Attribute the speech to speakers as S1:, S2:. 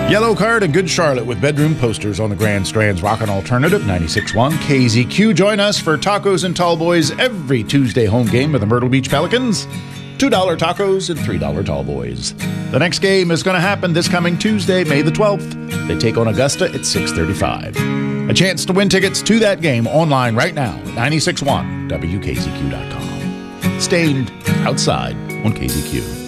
S1: Yellow Card and Good Charlotte with bedroom posters on the Grand Strand's Rockin' Alternative 96.1 KZQ. Join us for Tacos and Tall Boys every Tuesday home game of the Myrtle Beach Pelicans. $2 tacos and $3 tall boys. The next game is going to happen this coming Tuesday, May the 12th. They take on Augusta at 6:35. A chance to win tickets to that game online right now at 96.1 WKZQ.com. Stained outside on KZQ.